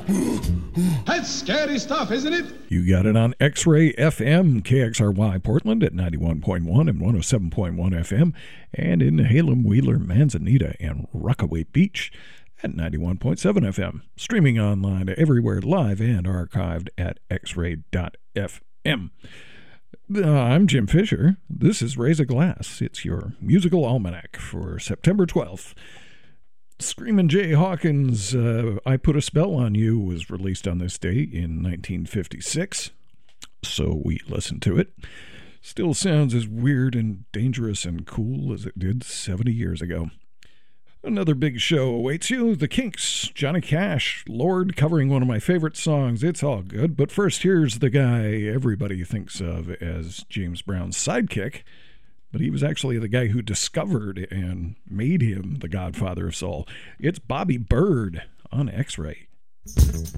That's scary stuff, isn't it? You got it on X-Ray FM, KXRY Portland at 91.1 and 107.1 FM, and in Halem, Wheeler, Manzanita, and Rockaway Beach at 91.7 FM. Streaming online everywhere, live and archived at xray.fm. I'm Jim Fisher. This is Raise a Glass. It's your musical almanac for September 12th. Screamin' Jay Hawkins' I Put a Spell on You was released on this day in 1956, so we listened to it. Still sounds as weird and dangerous and cool as it did 70 years ago. Another big show awaits you. The Kinks, Johnny Cash, Lord covering one of my favorite songs, It's All Good. But first, here's the guy everybody thinks of as James Brown's sidekick, but he was actually the guy who discovered and made him the godfather of soul. It's Bobby Byrd on X-Ray.